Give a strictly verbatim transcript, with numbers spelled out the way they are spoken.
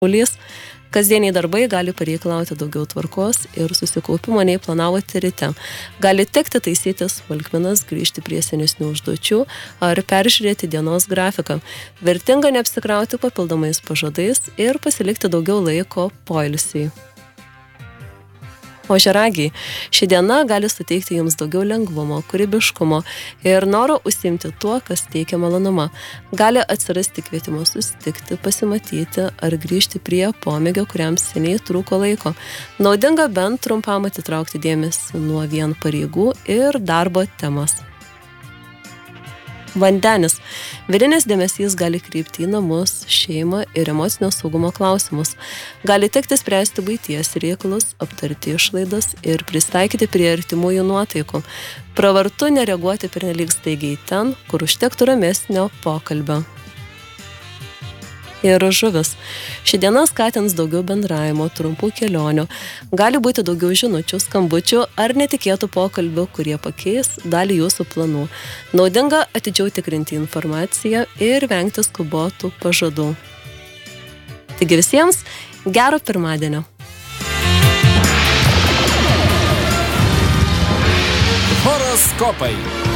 šaulys. Kasdieniai darbai gali pareikalauti daugiau tvarkos ir susikaupimo nei planavote ryte. Gali tekti taisyti smulkmenas, grįžti prie senesnių užduočių ar peržiūrėti dienos grafiką. Vertinga neapsikrauti papildomais pažadais ir pasilikti daugiau laiko poilsiui. Ožiaragiai, ši diena gali suteikti jums daugiau lengvumo, kūrybiškumo ir noro užsiimti tuo, kas teikia malonumą. Gali atsirasti kvietimas susitikti, pasimatyti ar grįžti prie pomėgio, kuriam seniai trūko laiko. Naudinga bent trumpam atitraukti dėmesį nuo vien pareigų ir darbo temos. Vandenis. Vidinis dėmesys gali krypti į namus, šeimą ir emocinio saugumo klausimus. Gali tekti spręsti buities reikalus, aptarti išlaidas ir pristaikyti prie artimųjų nuotaikų. Pravartu nereaguoti pernelyg staigiai ten, kur užtektų ramesnio pokalbio. Ir žuvis. Ši diena skatins daugiau bendravimo, trumpų kelionių. Gali būti daugiau žinučių, skambučių ar netikėtų pokalbių, kurie pakeis dalį jūsų planų. Naudinga atidžiau tikrinti informaciją ir vengti skubotų pažadų. Taigi visiems gero pirmadienio. Horoskopai.